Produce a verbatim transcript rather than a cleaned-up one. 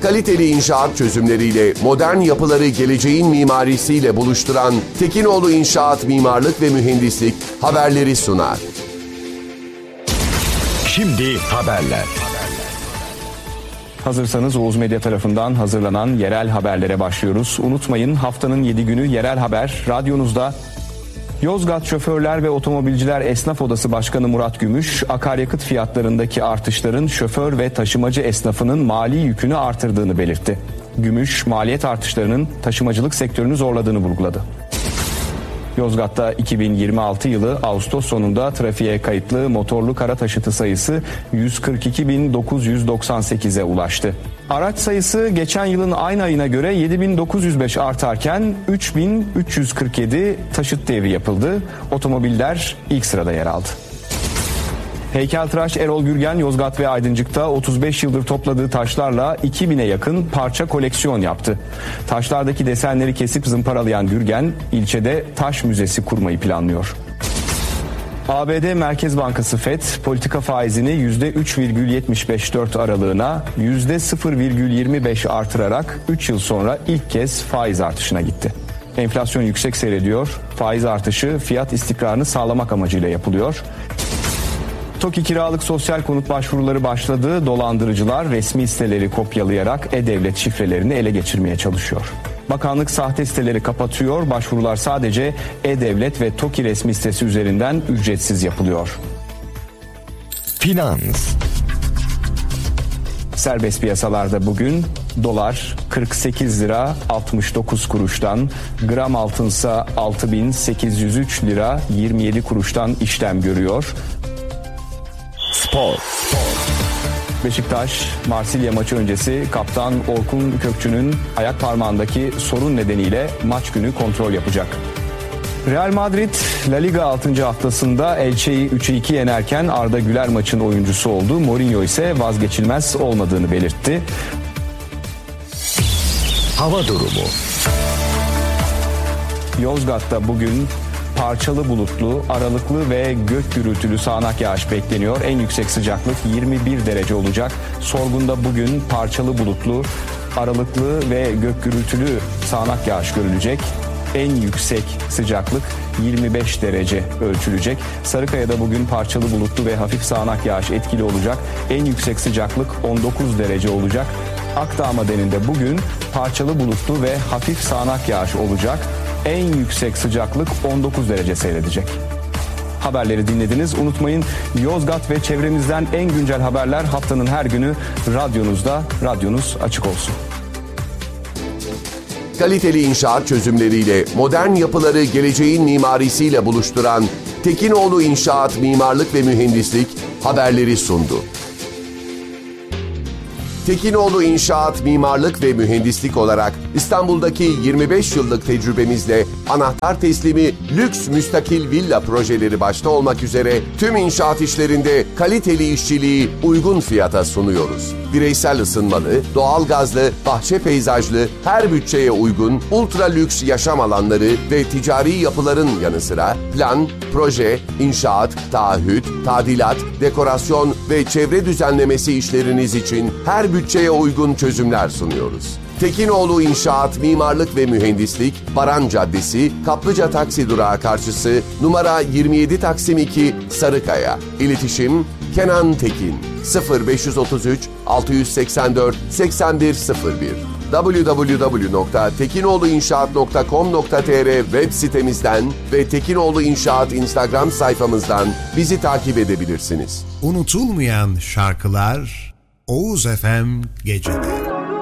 Kaliteli inşaat çözümleriyle modern yapıları geleceğin mimarisiyle buluşturan Tekinoğlu İnşaat Mimarlık ve Mühendislik haberleri sunar. Şimdi haberler. Hazırsanız Oğuz Medya tarafından hazırlanan yerel haberlere başlıyoruz. Unutmayın, haftanın yedi günü yerel haber radyonuzda. Yozgat Şoförler ve Otomobilciler Esnaf Odası Başkanı Murat Gümüş, akaryakıt fiyatlarındaki artışların şoför ve taşımacı esnafının mali yükünü artırdığını belirtti. Gümüş, maliyet artışlarının taşımacılık sektörünü zorladığını vurguladı. Yozgat'ta iki bin yirmi altı yılı Ağustos sonunda trafiğe kayıtlı motorlu kara taşıtı sayısı yüz kırk iki bin dokuz yüz doksan sekize ulaştı. Araç sayısı geçen yılın aynı ayına göre yedi bin dokuz yüz beş artarken üç bin üç yüz kırk yedi taşıt devri yapıldı. Otomobiller ilk sırada yer aldı. Heykeltıraş Erol Gürgen, Yozgat ve Aydıncık'ta otuz beş yıldır topladığı taşlarla iki bine yakın parça koleksiyon yaptı. Taşlardaki desenleri kesip zımparalayan Gürgen, ilçede taş müzesi kurmayı planlıyor. A B D Merkez Bankası Fed, politika faizini yüzde üç virgül yetmiş beş dört aralığına yüzde sıfır virgül yirmi beş artırarak üç yıl sonra ilk kez faiz artışına gitti. Enflasyon yüksek seyrediyor, faiz artışı fiyat istikrarını sağlamak amacıyla yapılıyor. TOKİ kiralık sosyal konut başvuruları başladı. Dolandırıcılar resmi siteleri kopyalayarak e-devlet şifrelerini ele geçirmeye çalışıyor. Bakanlık sahte siteleri kapatıyor. Başvurular sadece e-devlet ve TOKİ resmi sitesi üzerinden ücretsiz yapılıyor. Finans. Serbest piyasalarda bugün dolar kırk sekiz lira altmış dokuz kuruştan, gram altınsa altı bin sekiz yüz üç lira yirmi yedi kuruştan işlem görüyor. Spor. Beşiktaş, Marsilya maçı öncesi kaptan Orkun Kökçü'nün ayak parmağındaki sorun nedeniyle maç günü kontrol yapacak. Real Madrid, La Liga altıncı haftasında Elche'yi üçe iki yenerken Arda Güler maçın oyuncusu oldu. Mourinho ise vazgeçilmez olmadığını belirtti. Hava durumu. Yozgat'ta bugün parçalı bulutlu, aralıklı ve gök gürültülü sağanak yağış bekleniyor. En yüksek sıcaklık yirmi bir derece olacak. Sorgun'da bugün parçalı bulutlu, aralıklı ve gök gürültülü sağanak yağış görülecek. En yüksek sıcaklık yirmi beş derece ölçülecek. Sarıkaya'da bugün parçalı bulutlu ve hafif sağanak yağış etkili olacak. En yüksek sıcaklık on dokuz derece olacak. Akdağ Madeninde bugün parçalı bulutlu ve hafif sağanak yağış olacak. En yüksek sıcaklık on dokuz derece seyredecek. Haberleri dinlediniz. Unutmayın, Yozgat ve çevremizden en güncel haberler haftanın her günü radyonuzda. Radyonuz açık olsun. Kaliteli inşaat çözümleriyle modern yapıları geleceğin mimarisiyle buluşturan Tekinoğlu İnşaat Mimarlık ve Mühendislik haberleri sundu. Tekinoğlu İnşaat Mimarlık ve Mühendislik olarak İstanbul'daki yirmi beş yıllık tecrübemizle anahtar teslimi lüks müstakil villa projeleri başta olmak üzere tüm inşaat işlerinde kaliteli işçiliği uygun fiyata sunuyoruz. Bireysel ısınmalı, doğalgazlı, bahçe peyzajlı, her bütçeye uygun ultra lüks yaşam alanları ve ticari yapıların yanı sıra plan, proje, inşaat, taahhüt, tadilat, dekorasyon ve çevre düzenlemesi işleriniz için her bütçeye uygun çözümler sunuyoruz. Tekinoğlu İnşaat Mimarlık ve Mühendislik, Baran Caddesi, Kaplıca Taksi Durağı karşısı, numara yirmi yedi Taksim iki, Sarıkaya. İletişim Kenan Tekin sıfır beş otuz üç altı seksen dört seksen bir sıfır bir double-u double-u double-u nokta tekinoğluinşaat nokta com nokta tr web sitemizden ve Tekinoğlu İnşaat Instagram sayfamızdan bizi takip edebilirsiniz. Unutulmayan şarkılar Oğuz F M Gece'de.